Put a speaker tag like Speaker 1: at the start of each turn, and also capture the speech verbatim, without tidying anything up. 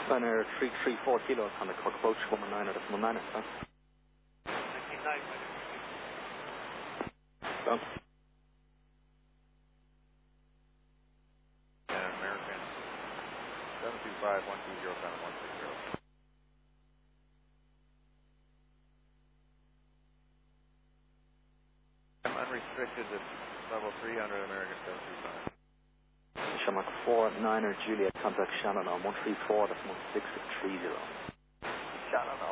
Speaker 1: Spinner three three four kilos on the Cork approach, one one nine, that's Momanis, huh?
Speaker 2: ninety-nine.
Speaker 1: Done.
Speaker 3: And American seven two five one two zero seven one six zero. I'm unrestricted at level three hundred American seven two five.
Speaker 1: Shamrock four niner Juliet, contact Shannon on one three four, that's one six three zero.
Speaker 2: Shannon